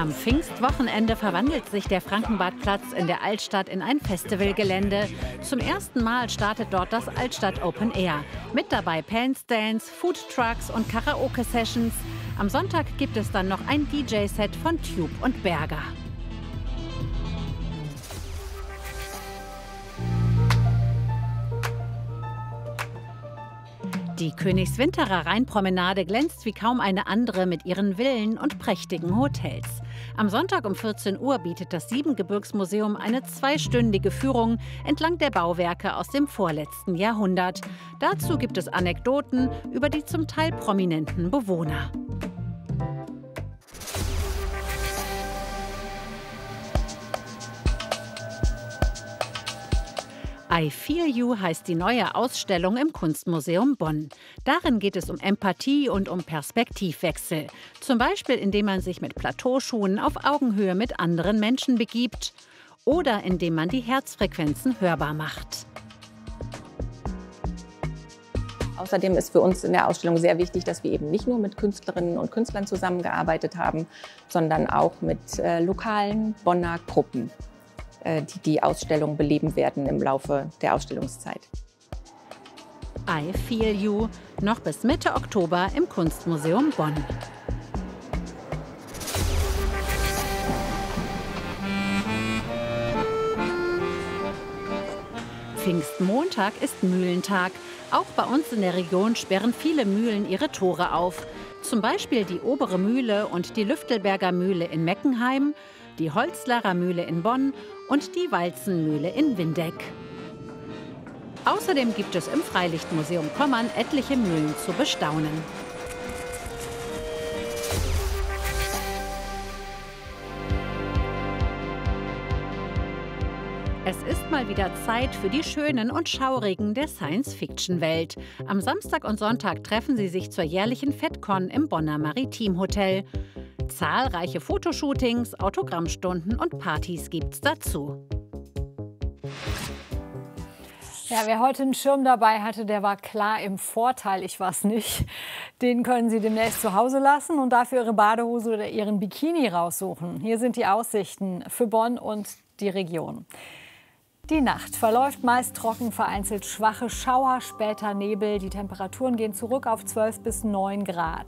Am Pfingstwochenende verwandelt sich der Frankenbadplatz in der Altstadt in ein Festivalgelände. Zum ersten Mal startet dort das Altstadt Open Air. Mit dabei Handstands, Foodtrucks und Karaoke-Sessions. Am Sonntag gibt es dann noch ein DJ-Set von Tube und Berger. Die Königswinterer Rheinpromenade glänzt wie kaum eine andere mit ihren Villen und prächtigen Hotels. Am Sonntag um 14 Uhr bietet das Siebengebirgsmuseum eine zweistündige Führung entlang der Bauwerke aus dem vorletzten Jahrhundert. Dazu gibt es Anekdoten über die zum Teil prominenten Bewohner. I Feel You heißt die neue Ausstellung im Kunstmuseum Bonn. Darin geht es um Empathie und um Perspektivwechsel. Zum Beispiel, indem man sich mit Plateauschuhen auf Augenhöhe mit anderen Menschen begibt oder indem man die Herzfrequenzen hörbar macht. Außerdem ist für uns in der Ausstellung sehr wichtig, dass wir eben nicht nur mit Künstlerinnen und Künstlern zusammengearbeitet haben, sondern auch mit lokalen Bonner Gruppen, die die Ausstellung beleben werden im Laufe der Ausstellungszeit. I Feel You, noch bis Mitte Oktober im Kunstmuseum Bonn. Pfingstmontag ist Mühlentag. Auch bei uns in der Region sperren viele Mühlen ihre Tore auf. Zum Beispiel die Obere Mühle und die Lüftelberger Mühle in Meckenheim, die Holzlarer Mühle in Bonn und die Walzenmühle in Windeck. Außerdem gibt es im Freilichtmuseum Pommern etliche Mühlen zu bestaunen. Es ist mal wieder Zeit für die Schönen und Schaurigen der Science-Fiction-Welt. Am Samstag und Sonntag treffen sie sich zur jährlichen FedCon im Bonner Maritimhotel. Zahlreiche Fotoshootings, Autogrammstunden und Partys gibt's dazu. Ja, wer heute einen Schirm dabei hatte, der war klar im Vorteil. Ich war's nicht. Den können Sie demnächst zu Hause lassen und dafür Ihre Badehose oder Ihren Bikini raussuchen. Hier sind die Aussichten für Bonn und die Region. Die Nacht verläuft meist trocken, vereinzelt schwache Schauer, später Nebel. Die Temperaturen gehen zurück auf 12 bis 9 Grad.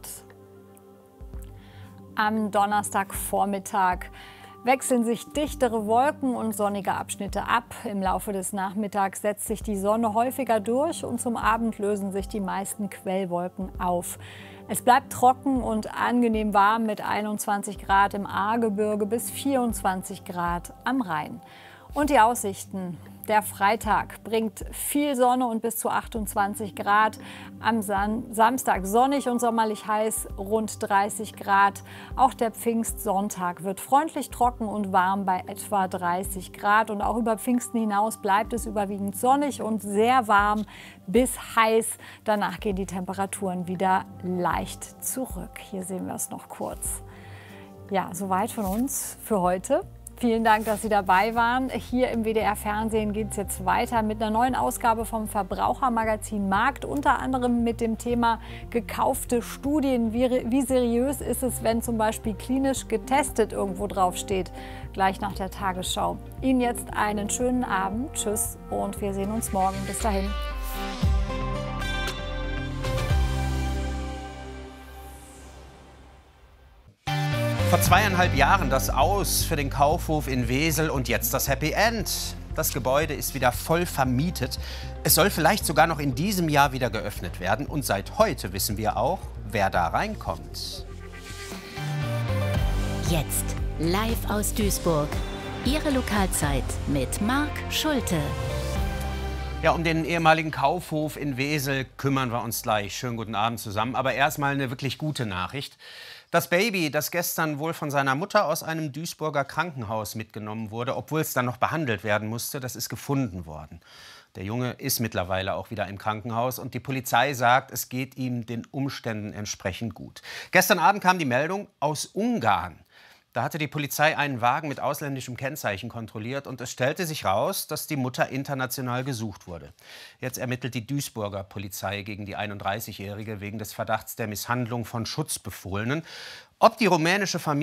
Am Donnerstagvormittag wechseln sich dichtere Wolken und sonnige Abschnitte ab. Im Laufe des Nachmittags setzt sich die Sonne häufiger durch und zum Abend lösen sich die meisten Quellwolken auf. Es bleibt trocken und angenehm warm mit 21 Grad im Ahrgebirge bis 24 Grad am Rhein. Und die Aussichten. Der Freitag bringt viel Sonne und bis zu 28 Grad. Am Samstag sonnig und sommerlich heiß, rund 30 Grad. Auch der Pfingstsonntag wird freundlich trocken und warm bei etwa 30 Grad. Und auch über Pfingsten hinaus bleibt es überwiegend sonnig und sehr warm bis heiß. Danach gehen die Temperaturen wieder leicht zurück. Hier sehen wir es noch kurz. Ja, soweit von uns für heute. Vielen Dank, dass Sie dabei waren. Hier im WDR-Fernsehen geht es jetzt weiter mit einer neuen Ausgabe vom Verbrauchermagazin Markt. Unter anderem mit dem Thema gekaufte Studien. Wie seriös ist es, wenn zum Beispiel klinisch getestet irgendwo draufsteht? Gleich nach der Tagesschau. Ihnen jetzt einen schönen Abend. Tschüss und wir sehen uns morgen. Bis dahin. Vor 2,5 Jahren das Aus für den Kaufhof in Wesel und jetzt das Happy End. Das Gebäude ist wieder voll vermietet. Es soll vielleicht sogar noch in diesem Jahr wieder geöffnet werden. Und seit heute wissen wir auch, wer da reinkommt. Jetzt live aus Duisburg. Ihre Lokalzeit mit Marc Schulte. Ja, um den ehemaligen Kaufhof in Wesel kümmern wir uns gleich. Schönen guten Abend zusammen. Aber erstmal eine wirklich gute Nachricht. Das Baby, das gestern wohl von seiner Mutter aus einem Duisburger Krankenhaus mitgenommen wurde, obwohl es dann noch behandelt werden musste, das ist gefunden worden. Der Junge ist mittlerweile auch wieder im Krankenhaus und die Polizei sagt, es geht ihm den Umständen entsprechend gut. Gestern Abend kam die Meldung aus Ungarn. Da hatte die Polizei einen Wagen mit ausländischem Kennzeichen kontrolliert und es stellte sich raus, dass die Mutter international gesucht wurde. Jetzt ermittelt die Duisburger Polizei gegen die 31-Jährige wegen des Verdachts der Misshandlung von Schutzbefohlenen. Ob die rumänische Familie